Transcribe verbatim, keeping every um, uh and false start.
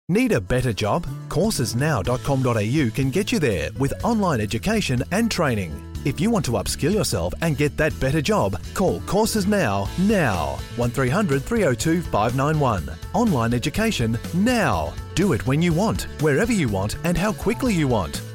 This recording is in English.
Need a better job? courses now dot com dot a u can get you there with online education and training. If you want to upskill yourself and get that better job, call Courses Now, now. one three hundred three oh two five nine one. Online education now. Do it when you want, wherever you want and how quickly you want.